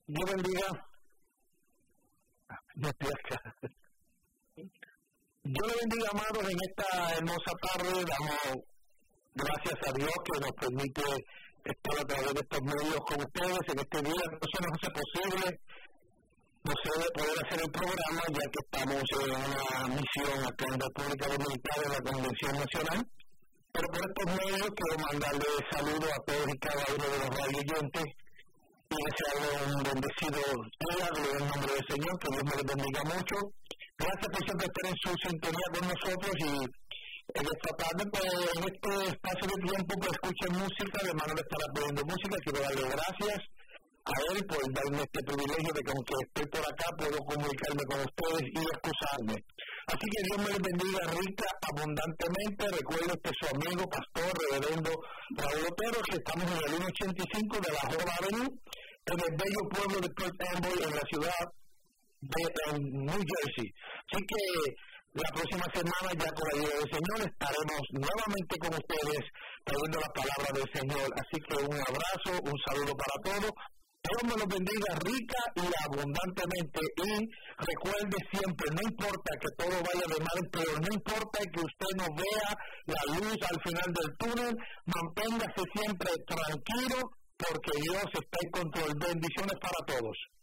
Dios bendiga. No estoy acá. Dios le bendiga, amados, en esta hermosa tarde. Damos gracias a Dios que nos permite estar a través de estos medios con ustedes en este día. Eso nos hace posible poder hacer el programa, ya que estamos en una misión acá en República Dominicana en la Convención Nacional. Pero por estos medios quiero mandarle saludos a todos y cada uno de los radioyentes y desearle un bendecido día en el nombre del Señor, que Dios me les bendiga mucho. Gracias por siempre estar en su sintonía con nosotros y en esta tarde, pues, en este espacio de tiempo, pues escuchen música. De mano le estará pidiendo música. Quiero darle gracias a él por darme este privilegio de que aunque estoy por acá puedo comunicarme con ustedes y excusarme. Así que Dios me les bendiga rica, abundantemente. Recuerdo que su amigo, pastor, reverendo Raúl Otero, que estamos en el 185 de la Hall Avenue, en el bello pueblo de Port Amboy, en la ciudad de New Jersey. Así que la próxima semana, ya con la ayuda del Señor, estaremos nuevamente con ustedes trayendo la palabra del Señor. Así que un abrazo, un saludo para todos. Dios me los bendiga rica y abundantemente. Y recuerde siempre, no importa que todo vaya de mal en peor, no importa que usted no vea la luz al final del túnel, manténgase siempre tranquilo, porque Dios está en control. Bendiciones para todos.